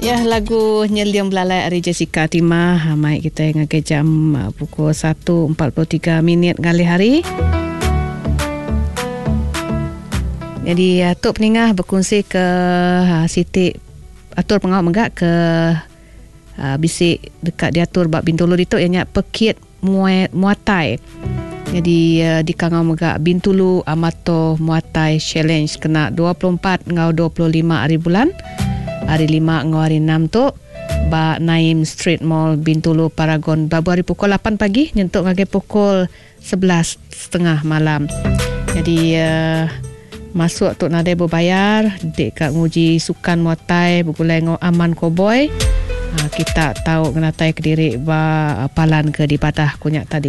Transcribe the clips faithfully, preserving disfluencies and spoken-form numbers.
Ya, lagu Nyelium Belalai dari Jessica Timah. Mai kita yang ke jam uh, pukul satu empat puluh tiga minit kali hari. Jadi uh, Tok Peningah berkongsi ke uh, Siti atur pengawal megak ke uh, bisik dekat diatur bab Bintulu itu ianya Pekit Muay, Muatai. Jadi uh, di Kangau megak Bintulu Amato Muatai Challenge kena dua puluh empat ngau dua puluh lima hari bulan. Hari lima ngau hari enam tu ba Naim Street Mall Bintulu Paragon babu hari pukul lapan pagi nyentuk ngage pukul sebelas setengah malam. Jadi uh, masuk tok nadai berbayar dek kat nguji sukan Muatai begulai ngau aman cowboy. Uh, kita tahu kenatai Kediri ba palan ke di patah kunyak tadi.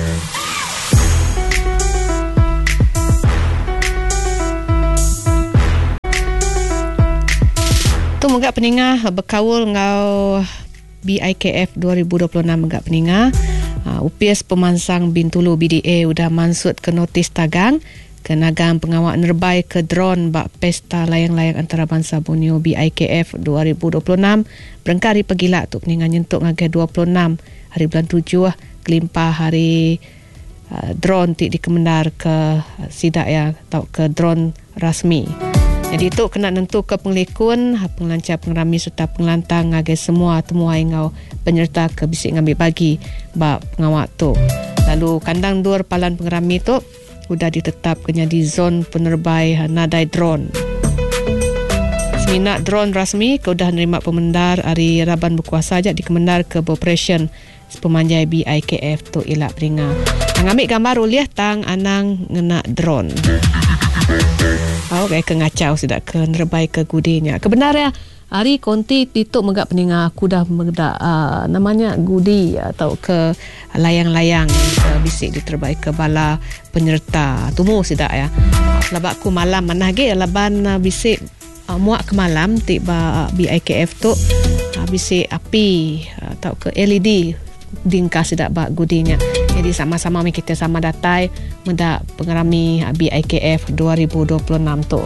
Tu megak peningah berkawul ngau B I K F dua ribu dua puluh enam megak peningah. Uh, U P S Pemansang Bintulu B D A udah mansut ke notis tagang ke nagang pengawal nerbai ke drone bak pesta layang-layang antarabangsa Borneo B I K F dua ribu dua puluh enam berengkari pegila tu peningah nyentuk ngage dua puluh enam hari bulan tujuh kelimpah hari uh, drone ti dikemendar ke uh, sidak ya atau ke drone rasmi. Jadi itu kena nentu ke penglekun, pengelancar pengerami serta pengelantang ngage semua temuai ngau penyerta ke bisik ngambil bagi bak pengawak tu. Lalu kandang dur palan pengerami tu sudah ditetap kena di zon penerbai nadai drone. Seminat drone rasmi ke sudah nerima pemendar hari Raban berkuasa ajak dikemendar ke operation pemanjai B I K F tu ilak peringa. Ngambil gambar uliah tang anang ngena drone. Oh, kayak ke ngacau sudah ke nerbai ke gudinya. Kebenar ya, hari konti tituk megak peningah aku dah megak uh, namanya gudi atau ke layang-layang uh, bisik diterbai ke bala penyerta. Tumu sudah ya. Labak aku malam mana ge laban uh, bisik uh, muak ke malam tiba uh, B I K F tu uh, bisik api uh, atau ke L E D dingkas sudah bak gudinya. Jadi sama-sama kita sama datai mendak pengerami B I K F dua ribu dua puluh enam tu.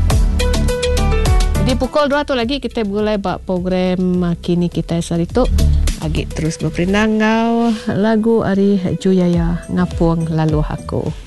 Jadi pukul dua tu lagi kita mulai bak program kini kita sari tu. Lagi terus berperinang ngau lagu Ari Juyaya Ngapung Lalu Aku.